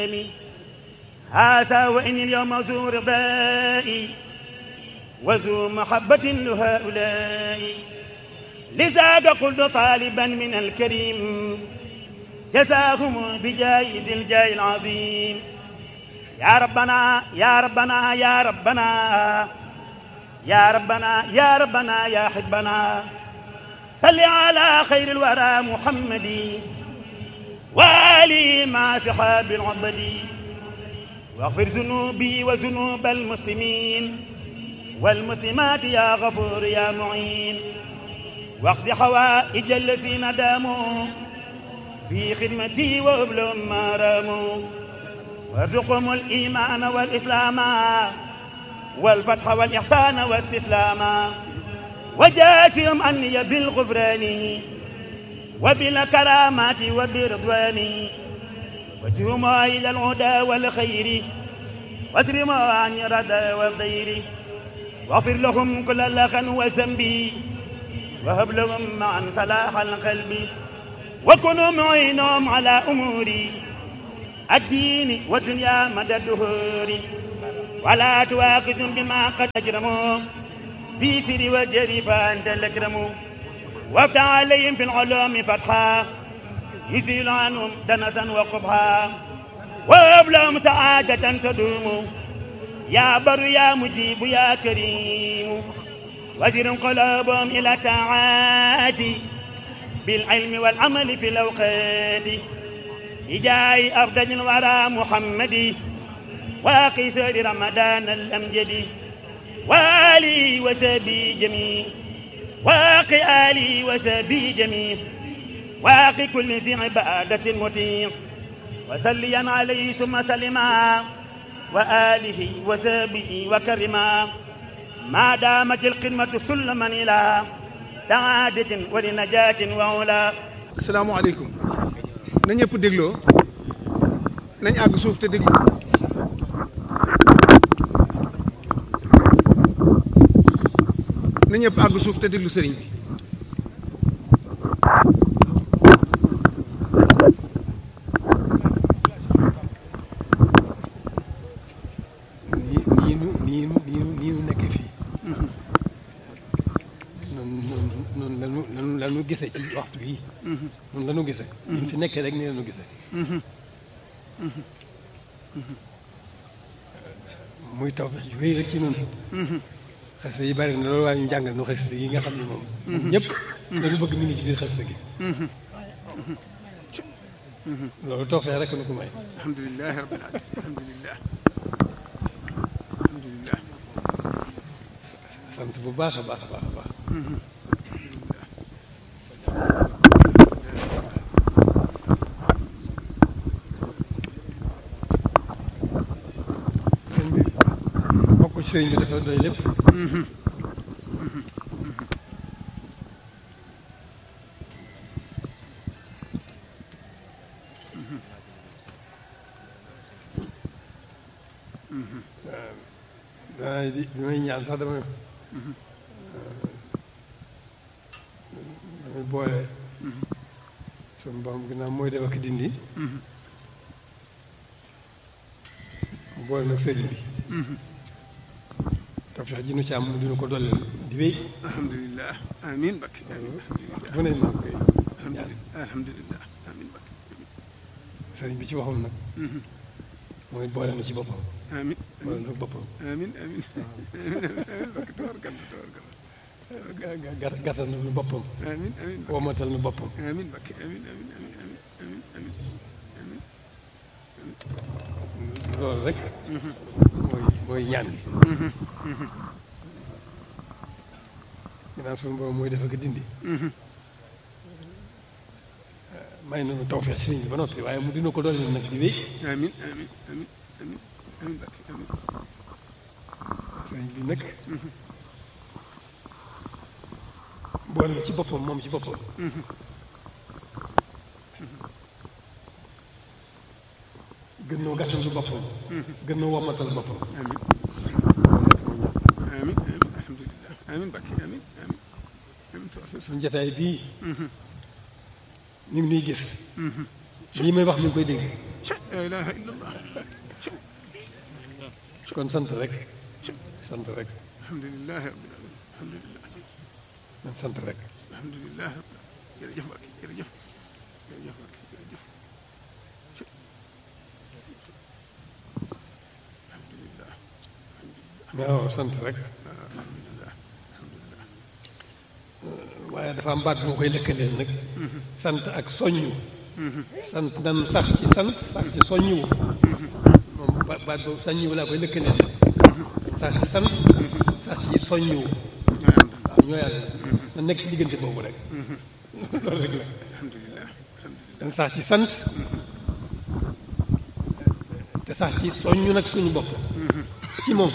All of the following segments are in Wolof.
هذا وإني اليوم ذو رضائي وذو محبة لهؤلاء، لذاك قلت طالبا من الكريم جزاهم بجايد الجاي العظيم. يا ربنا يا ربنا يا ربنا يا ربنا يا ربنا يا حبنا، صل على خير الورى محمد وآله مع صحاب العبد، واغفر ذنوبي وذنوب المسلمين والمسلمات يا غفور يا معين، واقض حوائج الذين داموا في خدمتي وابلهم ما راموا، وارزقهم الإيمان والإسلام والفتح والإحسان والاستسلام، وجازهم عني بالغفران وبالكرامات وبالرضوان، وجهم إلى الهدى والخير واجرم عن الردى والضير، واغفر لهم كل لغى وذنب وهب لهم معا صلاح القلب، وكونوا معينهم على أموري الدين والدنيا مدى الدهور، ولا تواخذهم بما قد أجرموا في سر وجري فأنت الأكرم، وافتح عليهم في العلوم فتحا يزيل عنهم دنسا وقبحا، وهب لهم سعادة تدوم يا بر يا مجيب يا كريم، وزر قلوبهم إلى طاعاتي بالعلم والعمل في الأوقات، إجاي أفضل الورى محمد وقيسر رمضان الأمجد، وآلي وسبي جميع واقي آلي وسبي جميع، واقي كل ذي عبادة مطيع، وسليا عليه ثم سلما وآله وسبه وكرما، ما دامت الخدمة سلما إلى سعادة ولنجاة وعلا. السلام عليكم. na ñëpp dégloo nañ àgg suuf te déglu. na ñëpp àgg suuf te déglu sëriñ bi. nii nu nekkee fii. noonu la ñu gisee ci waxtu bii. noonu la ñu gisee. ñu fi nekkee rek nii la ñu gisee. muy taw bi wéy rek ci noonu. xasida yi bari na loolu waaye ñu jàngal nu xasida yi nga xam ne moom. ñëpp dañu bëgg mi ngi ci biir xasida gi. loolu tawfeex rek nu ko may. alhamdulilah rabbil alamin alhamdulilah. alhamdulilah. sant bu baax a baax a baax a baax. sëñ bi bokk ci sëñ bi dafa doy lépp. bi may ñaan sax damay boole suñu borom ginnaaw mooy def ak dindi mu boole nag sëriñ bi tawfeex ji nu ci am mu dina ko dolleel di wéy. alhamdulilah amiin bakki bu ne maa koy ñaan. alhamdulilah amiin bakki sëriñ bi ci waxul nag mooy boole na ci boppam. amiin boole na boppam. amiin amiin amiin bakki tabarkalla tabarkalla gàttal na nu boppam. amiin amiin womatal na boppam. amiin bakki amiin amiin amiin amiin amiin amiin loolu rek. mooy ñaan gi. ginnaaw suñu borom mooy def ak dindi. may nañu tawfeex si nit ñi ba noppi waaye mu dina ko doon nag di wéy. amiin amiin amiin amiin amiin bakki amiin sëriñ bi nag. boole ci boppam moom ci boppam. gën noo gàttal lu boppam. gën noo womatal boppam. amiin amiin amiin alhamdulilah amiin bakki amiin amiin amiin suñu jotaay bii. ñu ngi nuy gis. lii may wax mi ngi koy dégg. la ilaha illallah. kon sant rek sant rek alhamdulilah rabbil alamin alhamdulilah man sant rek alhamdulilah rabbil alamin jërëjëf Mbacke jërëjëf jërëjëf Mbacke jërëjëf alhamdulilah waaw sant rek alhamdulilah alhamdulilah waaye dafa am baat bu ma koy lëkkaleel nag sant ak soññu sant nan sax ci sant sax ci soññu moom baat boobu soññu laa koy lëkkaleel sax ci sant sax ci soññu waaw ñoo yàlla na nekk ci diggante boobu rek loolu rek la alhamdulilah dan sax ci sant te sax ci soññu nag suñu bopp ci moom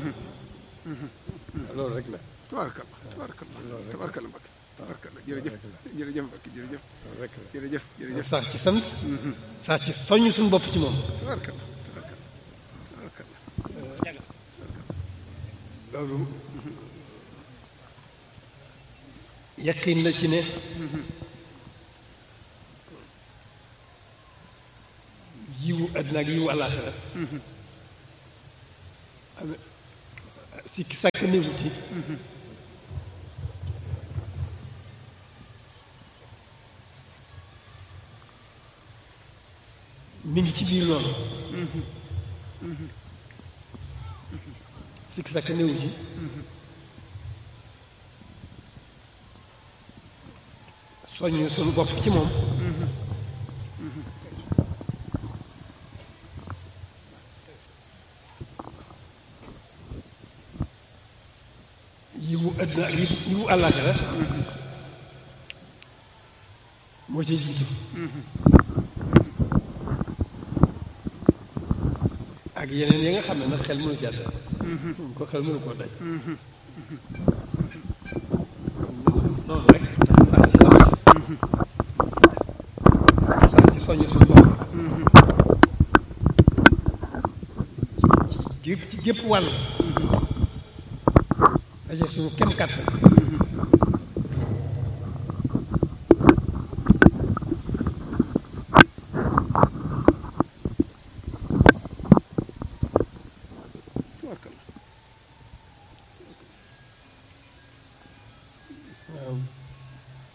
loolu rek la tabaarkalla tabaarkalla Mbacke tabaarkalla jërëjëf jërëjëf Mbacke jërëjëf rek la jërëjëf jërëjëf sax ci sant sax ci soññ suñu bopp ci moom tabaarkalla tabaarkalla loolu yaqin la ci ne yiwu àddina ak yiwu àllaaxira sikki sàkk néewu ci mi ngi ci biir loolu sikki sàkk néewu ci soññ suñu bopp ci moom yiwu àddina ak yiwu àllaaxira moo ciy jiitu ak yeneen yi nga xam ne nag xel mënu ci àdda ko xel mënu koo daj noonu rek sax ci sant sax ci soññ suñu bopp ci gépp wàll daje suñu kem kàttan